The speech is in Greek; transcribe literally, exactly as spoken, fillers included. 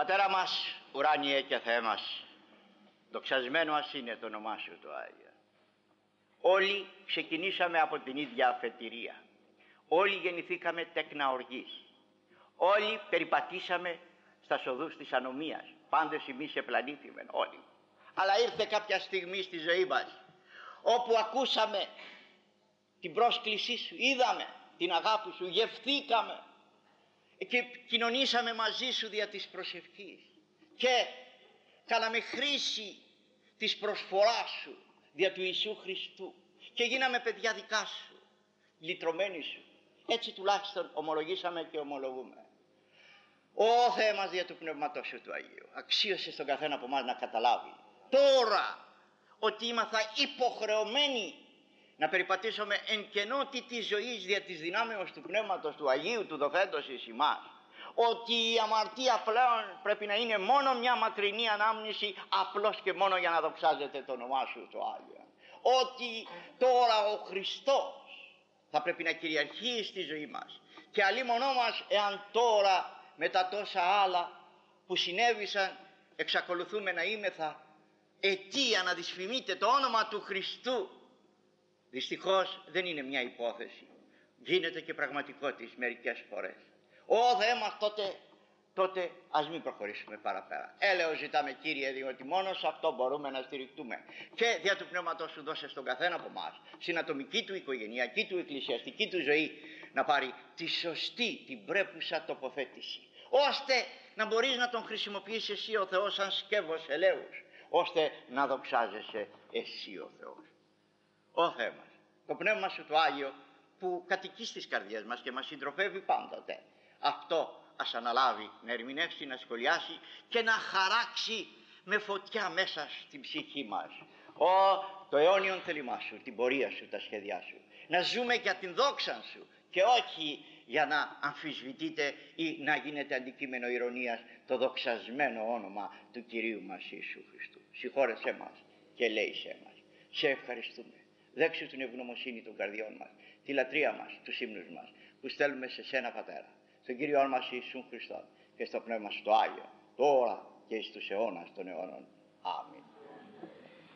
Πατέρα μας, ουράνιε και Θεέ μας, δοξασμένο ας είναι το όνομά Σου το Άγιο. Όλοι ξεκινήσαμε από την ίδια αφετηρία. Όλοι γεννηθήκαμε τέκνα οργής. Όλοι περιπατήσαμε στα οδούς της ανομίας. Πάντες εμείς επλανήθημεν όλοι. Αλλά ήρθε κάποια στιγμή στη ζωή μας όπου ακούσαμε την πρόσκλησή Σου, είδαμε την αγάπη Σου, γευθήκαμε και κοινωνήσαμε μαζί Σου δια της προσευχής και κάναμε χρήση της προσφοράς Σου δια του Ιησού Χριστού και γίναμε παιδιά δικά Σου, λυτρωμένοι Σου. Έτσι τουλάχιστον ομολογήσαμε και ομολογούμε. Ω Θεέ μας, δια του Πνεύματός Σου του Αγίου, αξίωσε στον καθένα από εμάς να καταλάβει τώρα ότι ήμαθα υποχρεωμένοι να περιπατήσουμε εν κενότη της ζωής δια της δυνάμεως του Πνεύματος του Αγίου του δοθέντος εις ημάς. Ότι η αμαρτία πλέον πρέπει να είναι μόνο μια μακρινή ανάμνηση, απλώς και μόνο για να δοξάζεται το όνομά Σου το Άγιο. Ότι τώρα ο Χριστός θα πρέπει να κυριαρχεί στη ζωή μας και αλλήμωνό μας εάν τώρα με τα τόσα άλλα που συνέβησαν εξακολουθούμε να είμεθα αιτία να δυσφημείται το όνομα του Χριστού. Δυστυχώς δεν είναι μια υπόθεση, γίνεται και πραγματικότης μερικές φορές. Ω Θεέ μας, τότε, τότε ας μην προχωρήσουμε παραπέρα. Έλεος ζητάμε, Κύριε, διότι μόνο σε αυτό μπορούμε να στηριχτούμε. Και δια του Πνεύματός Σου δώσε στον καθένα από εμάς, στην ατομική του, οικογενειακή του, εκκλησιαστική του ζωή, να πάρει τη σωστή, την πρέπουσα τοποθέτηση, ώστε να μπορείς να τον χρησιμοποιήσεις εσύ ο Θεός σαν σκεύος ελέους, ώστε να δοξάζεσαι εσύ ο Θεός. Ω Θεέ μας, το Πνεύμα Σου το Άγιο που κατοικεί στις καρδιές μας και μας συντροφεύει πάντοτε, αυτό ας αναλάβει να ερμηνεύσει, να σχολιάσει και να χαράξει με φωτιά μέσα στην ψυχή μας Ω, το αιώνιον θέλημά Σου, την πορεία Σου, τα σχέδιά Σου, να ζούμε για την δόξα Σου και όχι για να αμφισβητείτε ή να γίνεται αντικείμενο ηρωνίας το δοξασμένο όνομα του Κυρίου μας Ιησού Χριστού. Συγχώρεσέ μας και ελέησέ μας. Σε ευχαριστούμε. Δέξου την ευγνωμοσύνη των καρδιών μας, τη λατρεία μας, τους ύμνους μας που στέλνουμε σε Σένα, Πατέρα, στον Κύριό μας Ιησού Χριστό και στο Πνεύμα Σου το Άγιο, τώρα και εις τους αιώνας των αιώνων.